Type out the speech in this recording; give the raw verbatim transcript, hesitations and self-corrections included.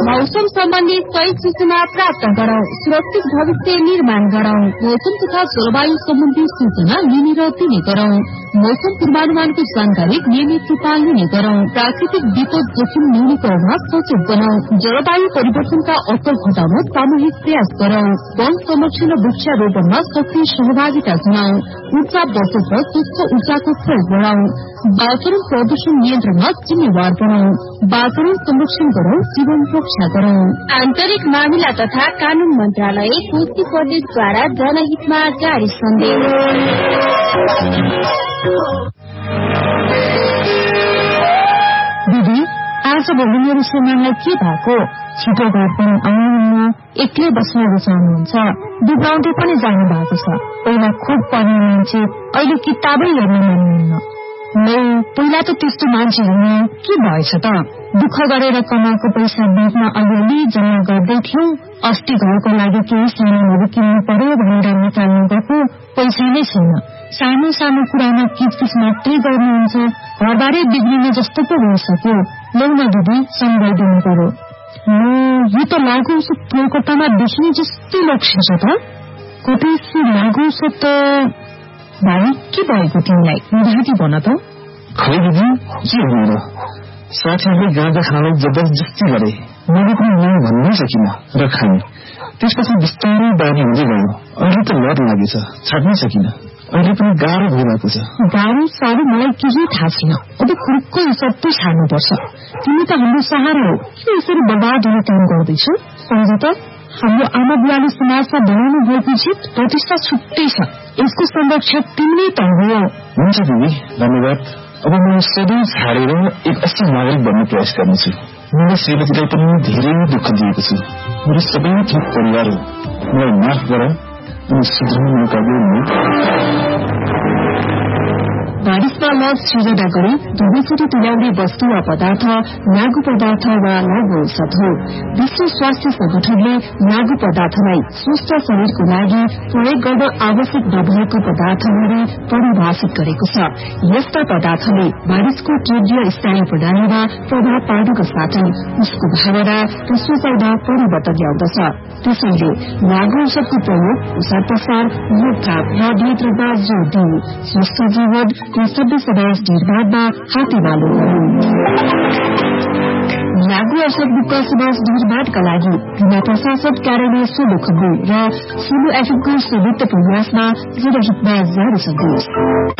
मौसम सम्बन्धी सही सूचना प्राप्त गरौं, सुरक्षित भविष्य निर्माण गरौं। मौसम तथा जलवायु सम्बन्धी सूचना लिने र दिने गरौं। मौसम पूर्वानुमानको जानकारी नियमित रूपमा लिने गरौं। प्राकृतिक विपद जोखिम न्यूनीकरणमा सचेत बनाऊ। जलवायु परिवर्तनका असर घटाउन सामूहिक प्रयास गरौं। वन संरक्षण र वृक्षारोपणमा सक्रिय सहभागिता जनाऊ। ऊर्जा बचत र स्वच्छ ऊर्जाको प्रयोग गरौं। वातावरण प्रदूषण नियन्त्रणमा जिम्मेवार बनाऊ। वातावरण संरक्षण गरौं, जीवन रक्षा गरौं। आन्तरिक मामिला तथा कानून मन्त्रालय, कोशी प्रदेशद्वारा जनहितमा जारी सन्देश। दिदी, आज भोलि मेरो श्रीमानलाई के भएको? छिटो घर पनि आउनुहुन्न, एक्लै बस्न रुचाउनुहुन्छ, बिग्राउँदै पनि जानु भएको छ। पहिला खुब पढ्ने मान्छे, अहिले किताबै हेर्न मान्नुहुन्न। नै पहिला त त्यस्तो मान्छे हुनु के भएछ त? दुःख गरेर कमाएको पैसा बिचमा अलिअलि जम्मा गर्दै थियौ। अस्ति घरको लागि केही सामानहरू किन्नु पर्यो भनेर निकाल्नु गएको पैसा नै छैन। सानो सानो कुरामा किचकिच मात्रै गर्नुहुन्छ। घरबारै बिग्रिने जस्तो पो भइसक्यो। ल्याउन दिदी, सम्झाइदिनु पर्यो। यो त लागु औषध प्रयोगकर्तामा देखिने जस्तै लक्ष्य छ त। कतै लागु औषध त भाइ के भएको तिमीलाई? निधाती भन त। खै दिदी, के हो र? साथीहरूले गाँजा खानलाई जबरजस्ती गरे। मैले पनि नाम भन्नै सकिन र खाएँ। त्यसपछि बिस्तारै बानी हुँदै गयो। अहिले त लत लागेछ, छाड्नै सकिन। अहिले पनि गाह्रो भइरहेको छ। गाह्रो साह्रो मलाई केही थाहा छैन। अब खुर्क सबै छाड्नुपर्छ। तिमी त हाम्रो सहारा हो। के यसरी बर्बाद हुने काम गर्दैछौ? सम्झ त, हाम्रो आमा बुवाले समाजमा बनाउनु भएको जित प्रतिष्ठा छुट्टै छ। यसको संरक्षक तिमी त हो। हुन्छ दिदी, धन्यवाद। अब म सधैँ छाडेर एक असल नागरिक बन्ने प्रयास गर्नेछु। मेरो श्रीमतीलाई पनि धेरै दुःख दिएको छु। मेरो सबै थोक परिवार हो। मलाई माफ गर अनि सुधार्ने मौका दिनु। बारिशमा लस सृजना गरी धुबीचरी तुल्याउने वस्तु वा पदार्थ लागु पदार्थ वा लागु औषध हो। विश्व स्वास्थ्य संगठनले लागु पदार्थलाई स्वस्थ शरीरको लागि प्रयोग गर्न आवश्यक नभएको पदार्थहरू परिभाषित गरेको छ। यस्ता पदार्थले मानिसको केन्द्रीय स्नायु प्रणालीमा प्रभाव पार्नुका साथै उसको भावना र सोचाइमा परिवर्तन ल्याउँदछ। त्यसैले लागु औषधको प्रयोग प्रसार प्रसार रोकथाम र नियन्त्रणमा जोड़ दिए स्वस्थ जीवन सभ्य समाज निर्माणमा हातेमालो गर्नु। लागु औषध मुक्त समाज निर्माणका लागि जिल्ला प्रशासन कार्यालय सोलुखुम्बु र सोलु एफएमको संयुक्त प्रयासमा जनहितमा जारी सन्देश।